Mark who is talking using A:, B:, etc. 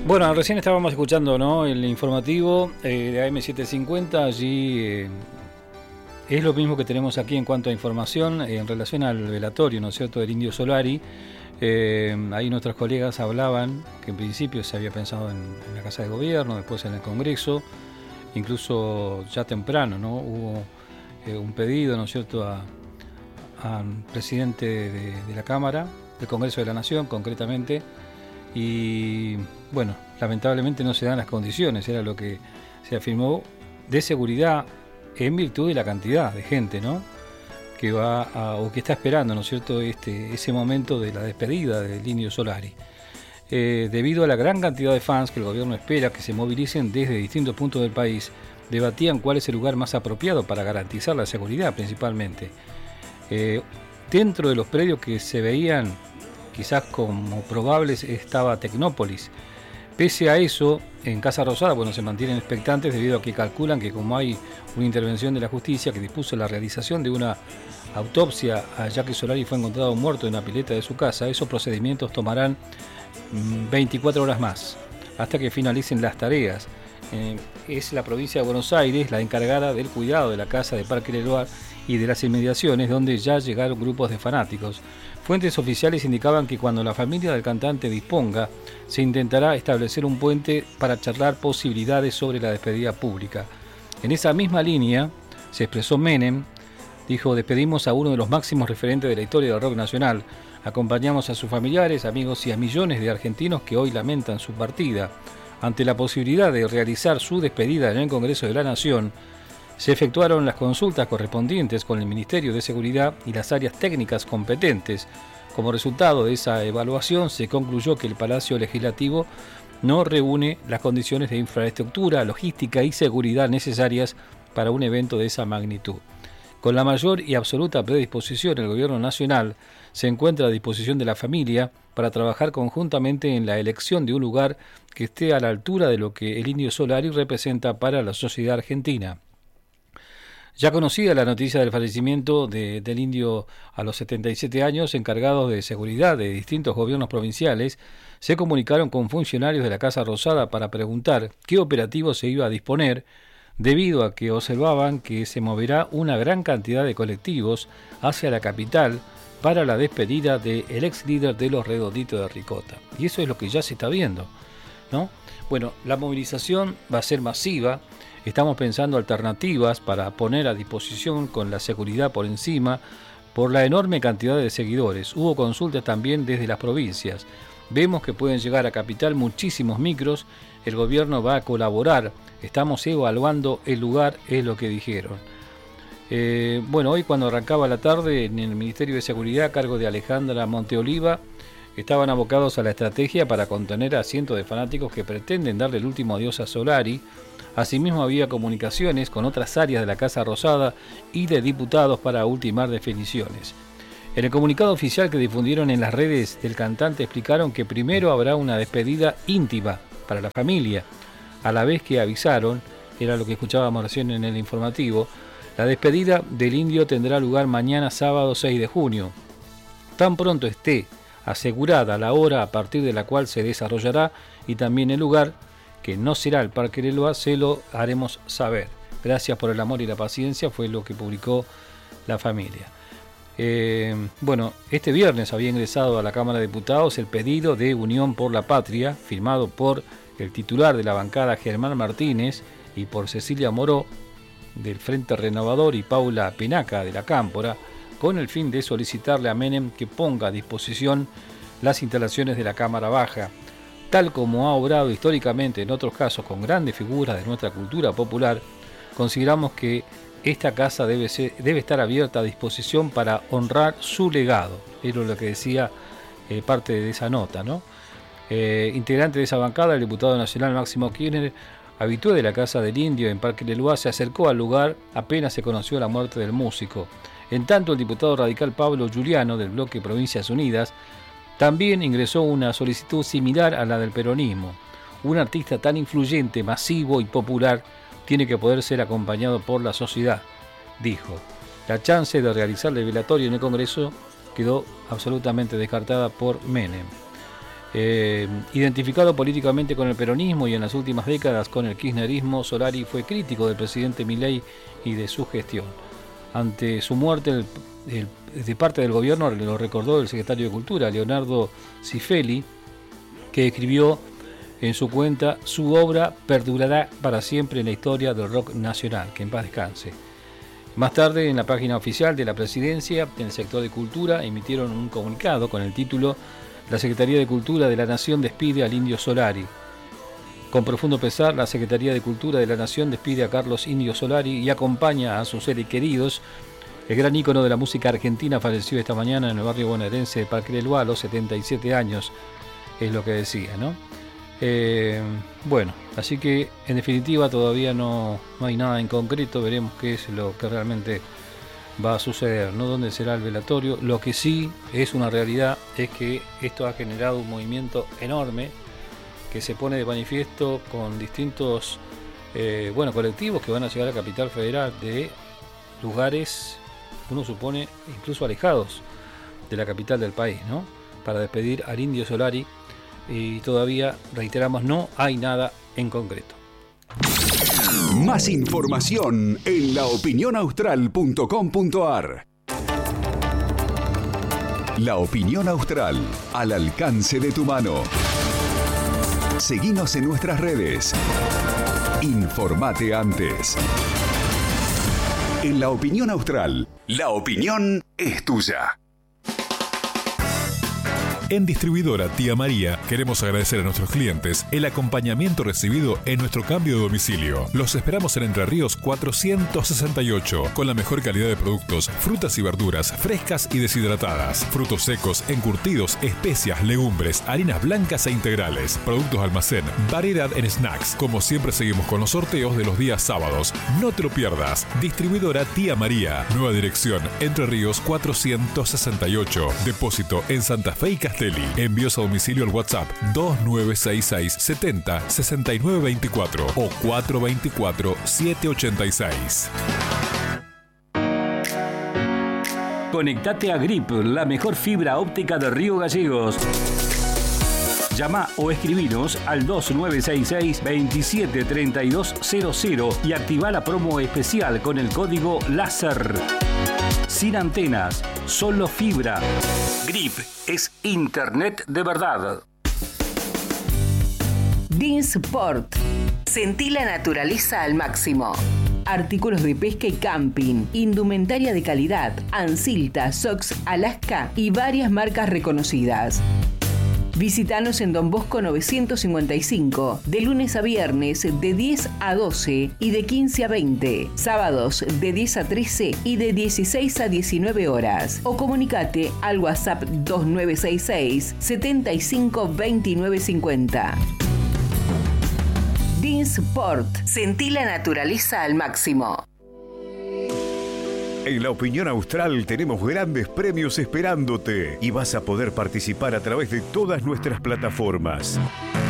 A: Bueno, recién estábamos escuchando, ¿no?, el informativo de AM750. Allí es lo mismo que tenemos aquí en cuanto a información en relación al velatorio, ¿no es cierto?, del Indio Solari. Ahí nuestros colegas hablaban que en principio se había pensado en la Casa de Gobierno, después en el Congreso, incluso ya temprano, ¿no?, hubo un pedido, ¿no es cierto?, al presidente de la Cámara, del Congreso de la Nación concretamente, y bueno, lamentablemente no se dan las condiciones, era lo que se afirmó, de seguridad en virtud de la cantidad de gente, ¿no?, que va o que está esperando, ¿no es cierto?, ese momento de la despedida del Indio Solari. Debido a la gran cantidad de fans que el gobierno espera que se movilicen desde distintos puntos del país, debatían cuál es el lugar más apropiado para garantizar la seguridad principalmente. Dentro de los predios que se veían quizás como probables estaba Tecnópolis. Pese a eso, en Casa Rosada, bueno, se mantienen expectantes debido a que calculan que como hay una intervención de la justicia que dispuso la realización de una autopsia a Jackie Solari, fue encontrado muerto en una pileta de su casa, esos procedimientos tomarán 24 horas más, hasta que finalicen las tareas. Es la provincia de Buenos Aires la encargada del cuidado de la casa de Parque Leloir y de las inmediaciones, donde ya llegaron grupos de fanáticos. Fuentes oficiales indicaban que cuando la familia del cantante disponga, se intentará establecer un puente para charlar posibilidades sobre la despedida pública. En esa misma línea se expresó Menem, dijo: despedimos a uno de los máximos referentes de la historia del rock nacional, acompañamos a sus familiares, amigos y a millones de argentinos que hoy lamentan su partida. Ante la posibilidad de realizar su despedida en el Congreso de la Nación, se efectuaron las consultas correspondientes con el Ministerio de Seguridad y las áreas técnicas competentes. Como resultado de esa evaluación, se concluyó que el Palacio Legislativo no reúne las condiciones de infraestructura, logística y seguridad necesarias para un evento de esa magnitud. Con la mayor y absoluta predisposición, el Gobierno Nacional se encuentra a disposición de la familia para trabajar conjuntamente en la elección de un lugar que esté a la altura de lo que el Indio Solari representa para la sociedad argentina. Ya conocida la noticia del fallecimiento del Indio a los 77 años, encargados de seguridad de distintos gobiernos provinciales se comunicaron con funcionarios de la Casa Rosada para preguntar qué operativo se iba a disponer, debido a que observaban que se moverá una gran cantidad de colectivos hacia la capital para la despedida del ex líder de los Redonditos de Ricota. Y eso es lo que ya se está viendo, ¿no? Bueno, la movilización va a ser masiva. Estamos pensando alternativas para poner a disposición con la seguridad por encima, por la enorme cantidad de seguidores. Hubo consultas también desde las provincias. Vemos que pueden llegar a Capital muchísimos micros. El gobierno va a colaborar. Estamos evaluando el lugar, es lo que dijeron. Bueno, hoy cuando arrancaba la tarde en el Ministerio de Seguridad a cargo de Alejandra Monteoliva, estaban abocados a la estrategia para contener a cientos de fanáticos que pretenden darle el último adiós a Solari. Asimismo había comunicaciones con otras áreas de la Casa Rosada y de diputados para ultimar definiciones. En el comunicado oficial que difundieron en las redes del cantante explicaron que primero habrá una despedida íntima para la familia, a la vez que avisaron, era lo que escuchábamos recién en el informativo, la despedida del Indio tendrá lugar mañana sábado 6 de junio. Tan pronto esté asegurada la hora a partir de la cual se desarrollará y también el lugar, que no será el Parque Leloir, se lo haremos saber. Gracias por el amor y la paciencia, fue lo que publicó la familia. Bueno, este viernes había ingresado a la Cámara de Diputados el pedido de Unión por la Patria, firmado por el titular de la bancada Germán Martínez y por Cecilia Moró del Frente Renovador y Paula Penaca de la Cámpora, con el fin de solicitarle a Menem que ponga a disposición las instalaciones de la Cámara Baja, tal como ha obrado históricamente en otros casos con grandes figuras de nuestra cultura popular. Consideramos que esta casa debe estar abierta a disposición para honrar su legado. Era lo que decía parte de esa nota, ¿no? Integrante de esa bancada, el diputado nacional Máximo Kirchner, habitué de la Casa del Indio en Parque Leloir, se acercó al lugar apenas se conoció la muerte del músico. En tanto, el diputado radical Pablo Giuliano, del bloque Provincias Unidas, también ingresó una solicitud similar a la del peronismo. Un artista tan influyente, masivo y popular tiene que poder ser acompañado por la sociedad, dijo. La chance de realizar el velatorio en el Congreso quedó absolutamente descartada por Menem. Identificado políticamente con el peronismo y en las últimas décadas con el kirchnerismo, Solari fue crítico del presidente Milei y de su gestión. Ante su muerte, de parte del gobierno, lo recordó el secretario de Cultura, Leonardo Cifeli, que escribió en su cuenta: su obra perdurará para siempre en la historia del rock nacional, que en paz descanse. Más tarde, en la página oficial de la Presidencia, en el sector de Cultura, emitieron un comunicado con el título: la Secretaría de Cultura de la Nación despide al Indio Solari. Con profundo pesar, la Secretaría de Cultura de la Nación despide a Carlos Indio Solari y acompaña a sus seres queridos. El gran ícono de la música argentina falleció esta mañana en el barrio bonaerense de Parque del Luá a los 77 años, es lo que decía, ¿no? Bueno, así que en definitiva todavía no hay nada en concreto, veremos qué es lo que realmente va a suceder, ¿no? ¿Dónde será el velatorio? Lo que sí es una realidad es que esto ha generado un movimiento enorme que se pone de manifiesto con distintos colectivos que van a llegar a Capital Federal de lugares, uno supone, incluso alejados de la capital del país, ¿no? Para despedir al Indio Solari, y todavía, reiteramos, no hay nada en concreto.
B: Más información en laopinionaustral.com.ar. La Opinión Austral, al alcance de tu mano. Seguinos en nuestras redes. Informate antes. En La Opinión Austral, la opinión es tuya.
C: En Distribuidora Tía María queremos agradecer a nuestros clientes el acompañamiento recibido en nuestro cambio de domicilio. Los esperamos en Entre Ríos 468 con la mejor calidad de productos, frutas y verduras frescas y deshidratadas, frutos secos, encurtidos, especias, legumbres, harinas blancas e integrales, productos almacén, variedad en snacks. Como siempre seguimos con los sorteos de los días sábados. No te lo pierdas. Distribuidora Tía María. Nueva dirección Entre Ríos 468. Depósito en Santa Fe y Castelli. Envíos a domicilio al WhatsApp 2966 70 69 24 o 424 786.
D: Conectate a Grip, la mejor fibra óptica de Río Gallegos. Llama o escribinos al 2966 273200 y activa la promo especial con el código LÁSER. Sin antenas, solo fibra. Grip es internet de verdad.
E: Dinsport. Sentí la naturaleza al máximo. Artículos de pesca y camping, indumentaria de calidad, Ansilta, Sox, Alaska y varias marcas reconocidas. Visítanos en Don Bosco 955, de lunes a viernes de 10 a 12 y de 15 a 20, sábados de 10 a 13 y de 16 a 19 horas. O comunicate al WhatsApp 2966 75 29 50. Dinsport. Sentí la naturaleza al máximo.
F: En La Opinión Austral tenemos grandes premios esperándote y vas a poder participar a través de todas nuestras plataformas.